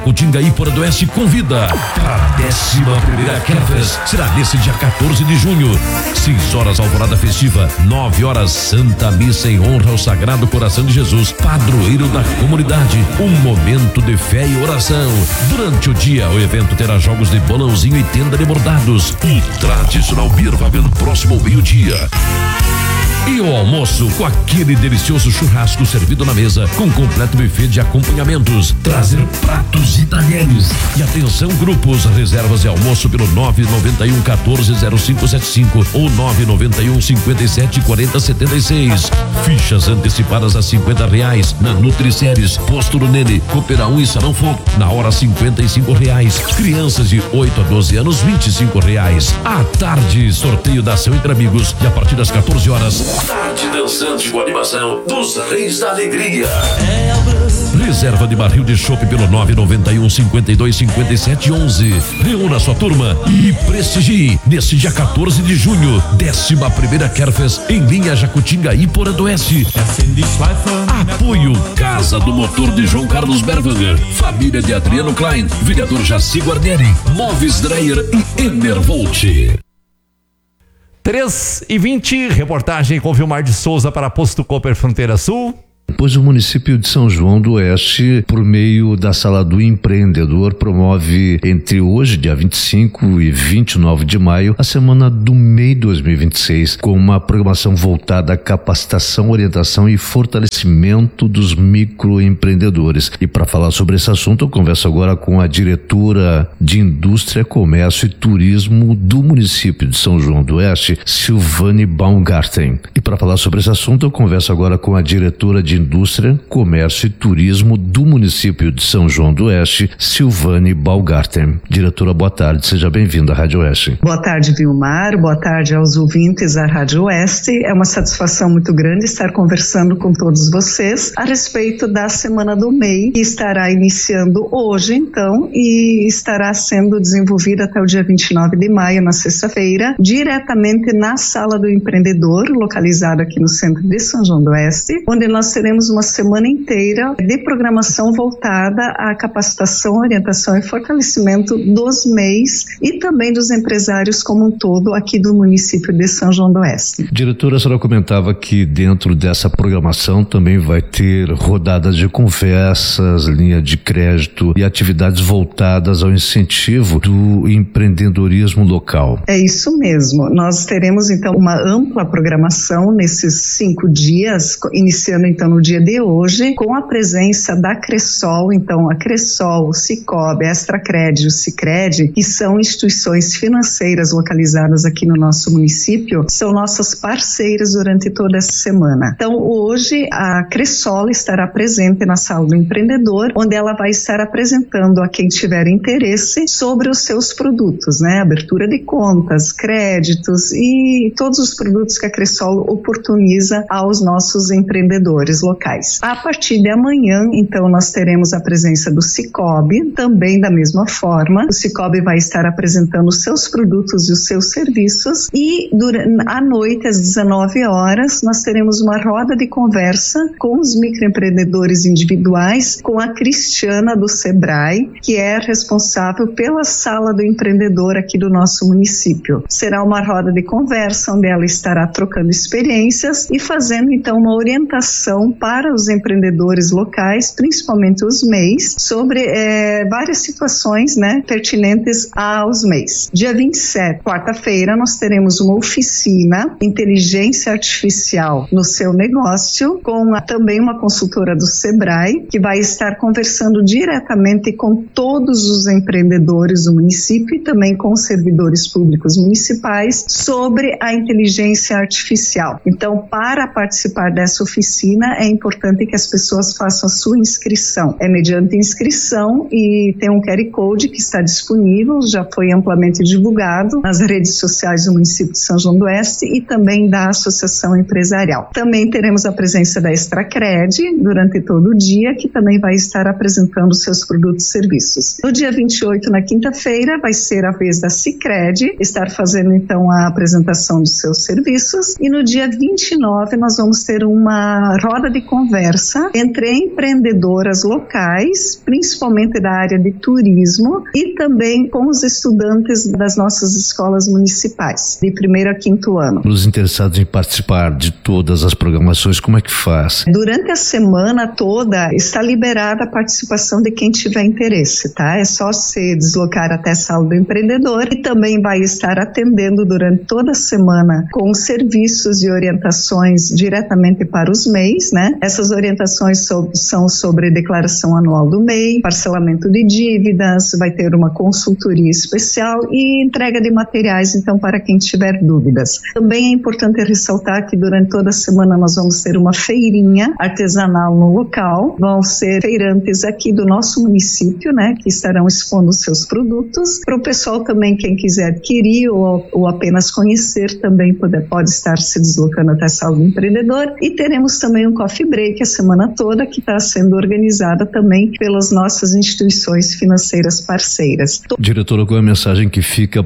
Jacutinga e Porã do Oeste convida para a 11ª Querfest. Será nesse dia 14 de junho. 6 horas alvorada festiva, 9 horas Santa Missa em honra ao Sagrado Coração de Jesus, padroeiro da comunidade. Um momento de fé e oração. Durante o dia, o evento terá jogos de bolãozinho e tenda de bordados. E tradicional beer no próximo ao meio-dia. E o almoço com aquele delicioso churrasco servido na mesa, com completo buffet de acompanhamentos, trazer pratos e talheres. E atenção grupos, reservas de almoço pelo 991 14 0575 ou 991 57 40 76. Fichas antecipadas a R$50 na Nutriceres, Posto do Nene, Coopera 1 e Salão Fogo, na hora R$55. Crianças de 8 a 12 anos, R$25. À tarde, sorteio da ação entre amigos e a partir das 14 horas, tarde dançante com animação dos Reis da Alegria. Reserva de barril de chopp pelo 991 52 57 11. Reúna sua turma e prestigie nesse dia 14 de junho, 11ª Querfest em linha Jacutinga e Porã do Oeste. Apoio Casa do Motor de João Carlos Berwanger, família de Adriano Klein, vereador Jaci Guarnieri, Móveis Dreyer e Enervolt. 3h20, reportagem com Vilmar de Souza para Posto Cooper Fronteira Sul. Pois o município de São João do Oeste, por meio da Sala do Empreendedor, promove entre hoje, dia 25 e 29 de maio, a Semana do MEI 2026, com uma programação voltada à capacitação, orientação e fortalecimento dos microempreendedores. E para falar sobre esse assunto, eu converso agora com a diretora de Indústria, Comércio e Turismo do município de São João do Oeste, Silvane Baumgarten. E para falar sobre esse assunto, eu converso agora com a diretora de Indústria, Comércio e Turismo do município de São João do Oeste, Silvane Baumgarten. Diretora, boa tarde, seja bem-vinda à Rádio Oeste. Boa tarde, Vilmar, boa tarde aos ouvintes da Rádio Oeste. É uma satisfação muito grande estar conversando com todos vocês a respeito da Semana do MEI, que estará iniciando hoje, então, e estará sendo desenvolvida até o dia 29 de maio, na sexta-feira, diretamente na Sala do Empreendedor, localizada aqui no centro de São João do Oeste, onde nós teremos uma semana inteira de programação voltada à capacitação, orientação e fortalecimento dos MEIs e também dos empresários como um todo aqui do município de São João do Oeste. Diretora, a senhora comentava que dentro dessa programação também vai ter rodadas de conversas, linha de crédito e atividades voltadas ao incentivo do empreendedorismo local. É isso mesmo. Nós teremos então uma ampla programação nesses 5 dias, iniciando então no dia de hoje, com a presença da Cressol. Então a Cressol, o Cicobi, a Extracred, o Sicredi, que são instituições financeiras localizadas aqui no nosso município, são nossas parceiras durante toda essa semana. Então hoje a Cressol estará presente na Sala do Empreendedor, onde ela vai estar apresentando a quem tiver interesse sobre os seus produtos, né? Abertura de contas, créditos e todos os produtos que a Cressol oportuniza aos nossos empreendedores locais. A partir de amanhã, então, nós teremos a presença do Cicobi, também da mesma forma. O Cicobi vai estar apresentando os seus produtos e os seus serviços e à noite, às 19 horas, nós teremos uma roda de conversa com os microempreendedores individuais, com a Cristiana do Sebrae, que é responsável pela Sala do Empreendedor aqui do nosso município. Será uma roda de conversa onde ela estará trocando experiências e fazendo, então, uma orientação para os empreendedores locais, principalmente os MEIs, sobre várias situações, né, pertinentes aos MEIs. Dia 27, quarta-feira, nós teremos uma oficina Inteligência Artificial no seu negócio, com também uma consultora do Sebrae, que vai estar conversando diretamente com todos os empreendedores do município e também com os servidores públicos municipais sobre a inteligência artificial. Então, para participar dessa oficina, é importante que as pessoas façam a sua inscrição. É mediante inscrição e tem um QR Code que está disponível, já foi amplamente divulgado nas redes sociais do município de São João do Oeste e também da Associação Empresarial. Também teremos a presença da Extracred durante todo o dia, que também vai estar apresentando seus produtos e serviços. No dia 28, na quinta-feira, vai ser a vez da Sicredi estar fazendo então a apresentação dos seus serviços e no dia 29 nós vamos ter uma roda de conversa entre empreendedoras locais, principalmente da área de turismo, e também com os estudantes das nossas escolas municipais, de 1º a 5º ano. Os interessados em participar de todas as programações, como é que faz? Durante a semana toda está liberada a participação de quem tiver interesse, tá? É só se deslocar até a sala do empreendedor, e também vai estar atendendo durante toda a semana com serviços e orientações diretamente para os MEIs, né? Essas orientações são sobre declaração anual do MEI, parcelamento de dívidas, vai ter uma consultoria especial e entrega de materiais, então, para quem tiver dúvidas. Também é importante ressaltar que durante toda a semana nós vamos ter uma feirinha artesanal no local, vão ser feirantes aqui do nosso município, né, que estarão expondo seus produtos. Para o pessoal também, quem quiser adquirir ou apenas conhecer, também pode estar se deslocando até a sala do empreendedor. E teremos também um coffee break a semana toda, que está sendo organizada também pelas nossas instituições financeiras parceiras. Diretora, qual é a mensagem que fica